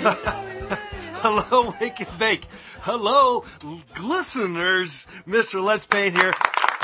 Hello, Wake and Bake. Hello, listeners. Mr. Let's Paint here.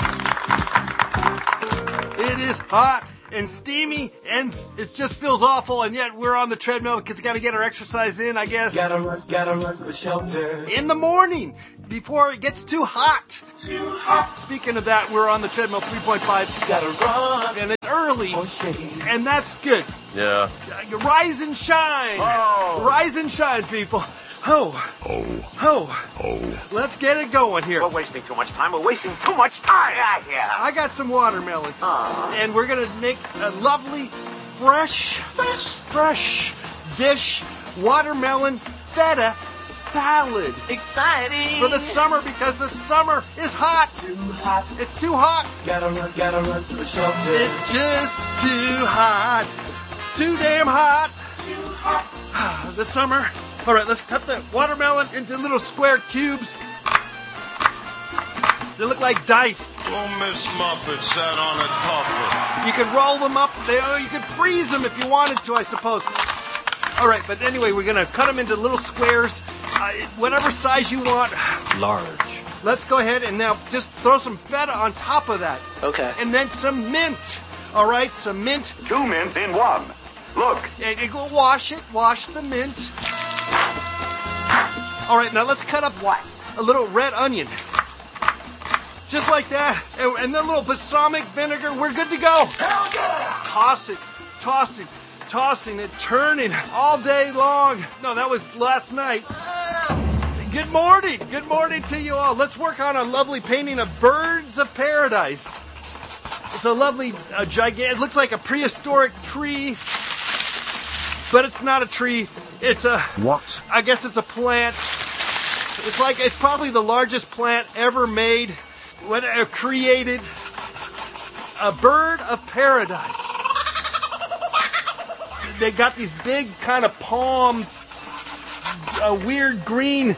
It is hot and steamy, and it just feels awful, and yet we're on the treadmill because we got to get our exercise in, I guess. Gotta run for shelter. In the morning, before it gets too hot. Too hot. Speaking of that, we're on the treadmill 3.5. Gotta run. And it's early, and that's good. Yeah. Rise and shine. Oh. Rise and shine, people. Ho. Oh. Ho. Oh. Let's get it going here. We're wasting too much time. We're wasting too much time. Yeah. I got some watermelon. And we're going to make a lovely, fresh dish watermelon feta salad. Exciting. For the summer, because the summer is hot. Too hot. It's too hot. Gotta run for shelter. It's just too hot. Too damn hot. Too hot. The summer. All right, let's cut the watermelon into little square cubes. They look like dice. Oh, Miss Muffet sat on a tuffet. You could roll them up. You could freeze them if you wanted to, I suppose. All right, but anyway, we're going to cut them into little squares, whatever size you want. Large. Let's go ahead and now just throw some feta on top of that. Okay. And then some mint. All right, some mint. 2 mints in 1. Look. And go wash it. Wash the mint. All right, now let's cut up a little red onion. Just like that. And then a little balsamic vinegar. We're good to go. Hell yeah. Tossing it, turning all day long. No, that was last night. Good morning. Good morning to you all. Let's work on a lovely painting of birds of paradise. It's a lovely, gigantic, it looks like a prehistoric tree, but it's not a tree. It's a... What? I guess it's a plant. It's probably the largest plant ever made, created. A bird of paradise. They got these big kind of palm, weird green,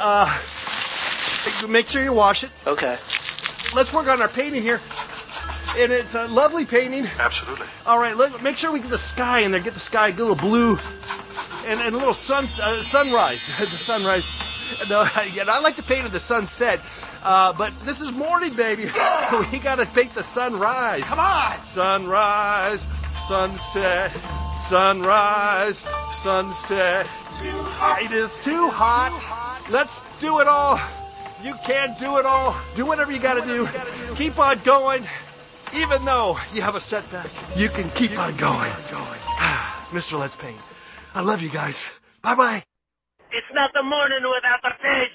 make sure you wash it. Okay. Let's work on our painting here. And it's a lovely painting. Absolutely. All right, make sure we get the sky in there. Get the sky a little blue. And a little sunrise. The sunrise. No, I like to paint at the sunset. But this is morning, baby. We got to paint the sunrise. Come on. Sunrise, sunset, sunrise, sunset. Too hot. It is too hot. Let's do it all. You can't do it all. Do whatever you got to do. Keep on going. Even though you have a setback, you can keep on going. Mr. Let's Paint. I love you guys. Bye-bye. It's not the morning without the page.